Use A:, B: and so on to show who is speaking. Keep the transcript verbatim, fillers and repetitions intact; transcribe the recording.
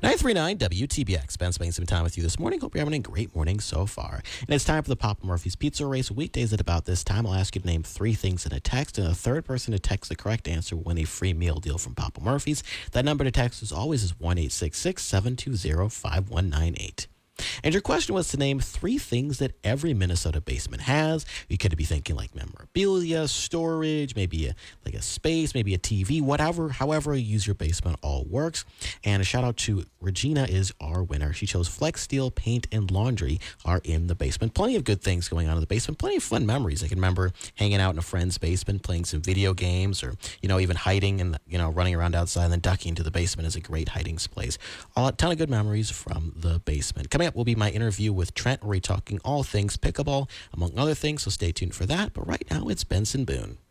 A: nine three nine W T B X. Ben spending some time with you this morning. Hope you're having a great morning so far. And it's time for the Papa Murphy's Pizza Race. Weekdays at about this time, I'll ask you to name three things in a text, and the third person to text the correct answer will win a free meal deal from Papa Murphy's. That number to text, as always, is one eight six six, seven two zero, five one nine eight. And your question was to name three things that every Minnesota basement has. You could be thinking like memorabilia, storage, maybe a, like a space, maybe a T V, whatever, however you use your basement, all works. And a shout out to Regina is our winner. She chose Flex Steel, Paint, and Laundry are in the basement. Plenty of good things going on in the basement. Plenty of fun memories. I can remember hanging out in a friend's basement, playing some video games, or, you know, even hiding and, you know, running around outside and then ducking into the basement is a great hiding place. A ton of good memories from the basement. Coming up will be my interview with Trent, where we're talking all things pickleball, among other things, so stay tuned for that. But right now, it's Benson Boone.